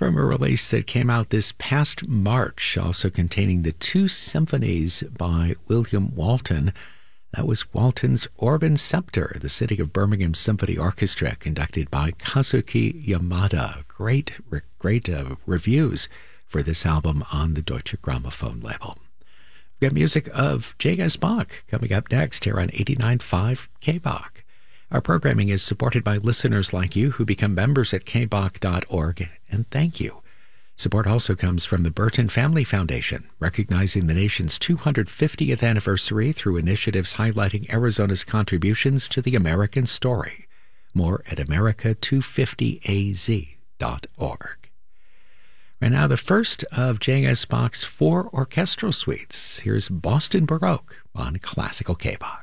from a release that came out this past March, also containing the two symphonies by William Walton. That was Walton's Orb and Scepter, the City of Birmingham Symphony Orchestra, conducted by Kazuki Yamada. Great reviews for this album on the Deutsche Grammophon label. We got music of J.S. Bach coming up next here on 89.5 K-Bach. Our programming is supported by listeners like you who become members at kbach.org, and thank you. Support also comes from the Burton Family Foundation, recognizing the nation's 250th anniversary through initiatives highlighting Arizona's contributions to the American story. More at america250az.org. And now the first of J.S. Bach's 4 orchestral suites. Here's Boston Baroque on Classical K-Bach.